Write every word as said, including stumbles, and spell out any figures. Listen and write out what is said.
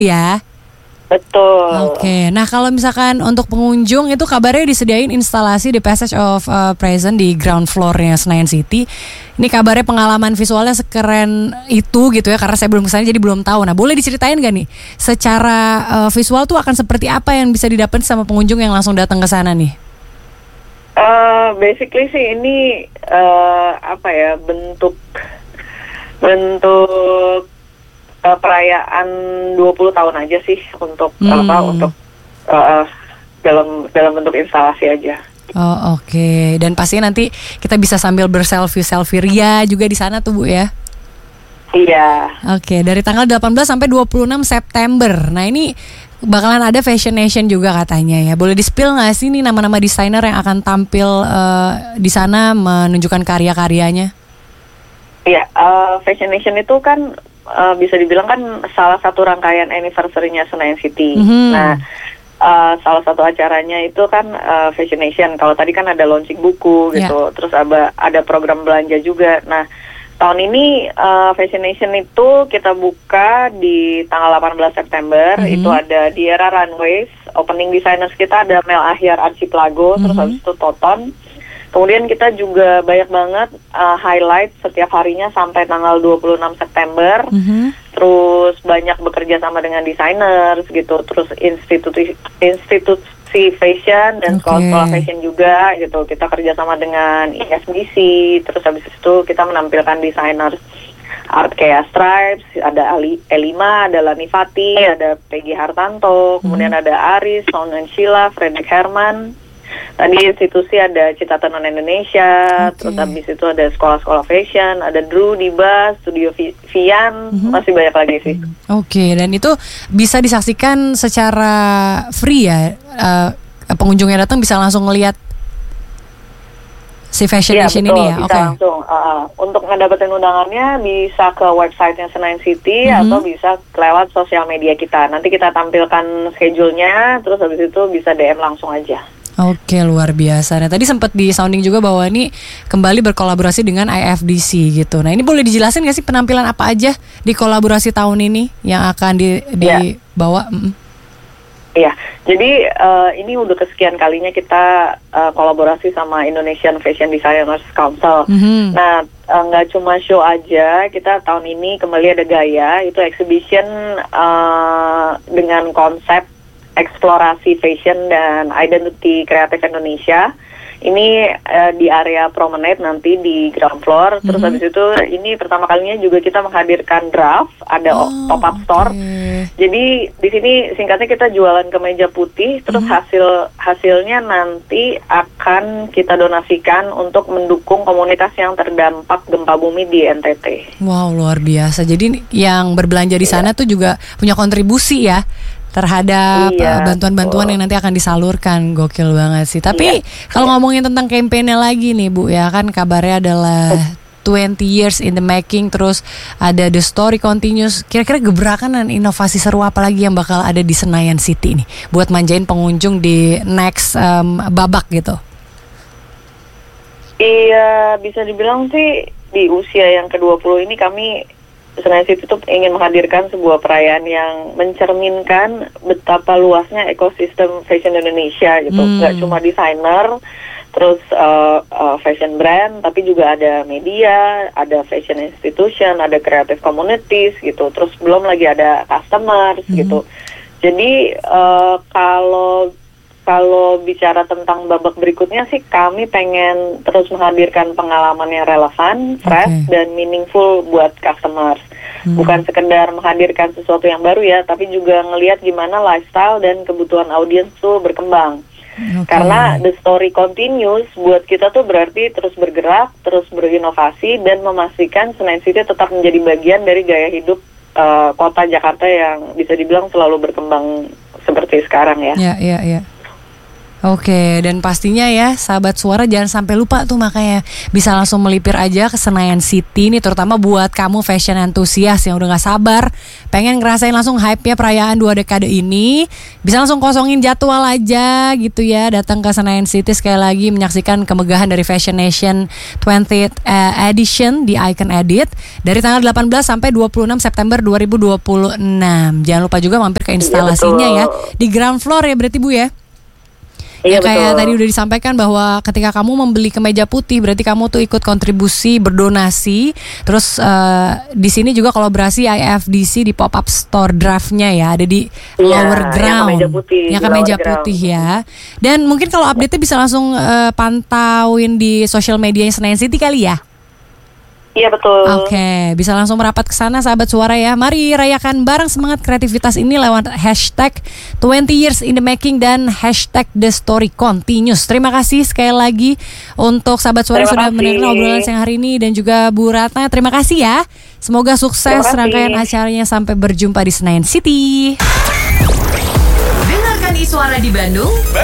ya. Betul. Oke, nah kalau misalkan untuk pengunjung itu kabarnya disediain instalasi di Passage of uh, Present di ground floor-nya Senayan City. Ini kabarnya pengalaman visualnya sekeren itu gitu ya, karena saya belum kesana jadi belum tahu. Nah boleh diceritain gak nih, secara uh, visual tuh akan seperti apa yang bisa didapat sama pengunjung yang langsung datang ke sana nih? Uh, basically sih ini uh, apa ya bentuk bentuk Uh, perayaan dua puluh tahun aja sih untuk hmm. apa untuk uh, dalam dalam bentuk instalasi aja. Oh oke, okay. Dan pastinya nanti kita bisa sambil berselfie selfie ria juga di sana tuh Bu ya. Iya. Oke, okay. Dari tanggal delapan belas sampai dua puluh enam September. Nah ini bakalan ada Fashion Nation juga katanya ya. Boleh di-spill nggak sih nih nama-nama desainer yang akan tampil uh, di sana menunjukkan karya-karyanya? Iya, uh, Fashion Nation itu kan Uh, bisa dibilang kan salah satu rangkaian anniversary-nya Senayan City. Mm-hmm. Nah, uh, salah satu acaranya itu kan uh, Fashion Nation. Kalau tadi kan ada launching buku gitu, yeah. Terus ada ada program belanja juga. Nah, tahun ini uh, Fashion Nation itu kita buka di tanggal delapan belas September. Mm-hmm. Itu ada di Era Runways. Opening designers kita ada Mel Ahyar Archipelago, mm-hmm. Terus habis itu Toton. Kemudian kita juga banyak banget uh, highlight setiap harinya sampai tanggal dua puluh enam September. Mm-hmm. Terus banyak bekerja sama dengan designers gitu. Terus institusi institusi fashion dan sekolah-sekolah okay. fashion juga gitu. Kita kerja sama dengan I S B C. Terus habis itu kita menampilkan desainer art kayak Stripes, ada Ali, Elima, ada Lani Fati, ada Peggy Hartanto, kemudian mm-hmm. ada Aris, Son and Sheila, Frederick Herman. Tadi institusi ada Cita Tenun Indonesia, okay. Terus habis itu ada sekolah-sekolah fashion, ada Drew, Diba, Studio Vian, mm-hmm. masih banyak lagi sih. Oke, okay, dan itu bisa disaksikan secara free ya, uh, pengunjungnya datang bisa langsung ngelihat si Fashion ya, Nation betul, ini ya? Bisa okay. langsung. Uh, untuk ngedapetin undangannya bisa ke websitenya Senayan City mm-hmm. atau bisa lewat sosial media kita. Nanti kita tampilkan schedule-nya, terus habis itu bisa D M langsung aja. Oke, luar biasa. Nah tadi sempat di sounding juga bahwa ini kembali berkolaborasi dengan I F D C gitu. Nah ini boleh dijelasin nggak sih penampilan apa aja di kolaborasi tahun ini yang akan di, dibawa? Iya, yeah. Jadi uh, ini udah kesekian kalinya kita uh, kolaborasi sama Indonesian Fashion Designers Council. Mm-hmm. Nah nggak uh, cuma show aja, kita tahun ini kembali ada Gaya, itu exhibition uh, dengan konsep eksplorasi fashion dan identity kreatif Indonesia. Ini uh, di area promenade nanti di ground floor. Terus mm-hmm. habis itu ini pertama kalinya juga kita menghadirkan draft, ada oh, pop-up store. Okay. Jadi di sini singkatnya kita jualan kemeja putih. Terus mm-hmm. hasil hasilnya nanti akan kita donasikan untuk mendukung komunitas yang terdampak gempa bumi di N T T. Wow, luar biasa. Jadi yang berbelanja di sana yeah. tuh juga punya kontribusi ya terhadap iya, bantuan-bantuan betul. Yang nanti akan disalurkan. Gokil banget sih. Tapi iya, kalau iya. ngomongin tentang kampanye lagi nih Bu ya, kan kabarnya adalah twenty years in the making, terus ada The Story Continues. Kira-kira gebrakan dan inovasi seru apa lagi yang bakal ada di Senayan City nih buat manjain pengunjung di next um, babak gitu? Iya, bisa dibilang sih di usia yang ke dua puluh ini kami Senayan City itu ingin menghadirkan sebuah perayaan yang mencerminkan betapa luasnya ekosistem fashion Indonesia gitu. Hmm. Gak cuma desainer, terus uh, uh, fashion brand, tapi juga ada media, ada fashion institution, ada creative communities gitu. Terus belum lagi ada customers hmm. gitu. Jadi uh, kalau Kalau bicara tentang babak berikutnya sih kami pengen terus menghadirkan pengalaman yang relevan, fresh, okay. dan meaningful buat customers. Hmm. Bukan sekedar menghadirkan sesuatu yang baru ya, tapi juga ngelihat gimana lifestyle dan kebutuhan audiens tuh berkembang. Okay. Karena the story continues buat kita tuh berarti terus bergerak, terus berinovasi, dan memastikan Senayan City tetap menjadi bagian dari gaya hidup uh, kota Jakarta yang bisa dibilang selalu berkembang seperti sekarang ya. Iya, iya, iya. Oke, dan pastinya ya sahabat Suara jangan sampai lupa tuh, makanya bisa langsung melipir aja ke Senayan City nih, terutama buat kamu fashion enthusiast yang udah gak sabar pengen ngerasain langsung hype-nya perayaan dua dekade ini. Bisa langsung kosongin jadwal aja gitu ya, datang ke Senayan City sekali lagi menyaksikan kemegahan dari Fashion Nation twentieth edition di Icon Edit dari tanggal delapan belas sampai dua puluh enam September dua ribu dua puluh enam. Jangan lupa juga mampir ke instalasinya ya, ya di ground floor ya berarti Bu ya. Iya, ya, kayak betul. tadi udah disampaikan bahwa ketika kamu membeli kemeja putih berarti kamu tuh ikut kontribusi berdonasi. Terus uh, di sini juga kolaborasi I F D C di pop-up store draftnya ya, ada di ya, lower ground. Yang kemeja putih, yang kemeja putih ya. Dan mungkin kalau update-nya bisa langsung uh, pantauin di sosial medianya Senayan City kali ya. Iya betul. Oke, bisa langsung merapat ke sana sahabat Suara ya. Mari rayakan bareng semangat kreativitas ini lewat hashtag twenty years in the making dan hashtag the story continues. Terima kasih sekali lagi untuk sahabat Suara yang sudah mendengar obrolan siang hari ini, dan juga Bu Ratna. Terima kasih ya. Semoga sukses rangkaian acaranya sampai berjumpa di Senayan City. Dengarkan iSuara di Bandung.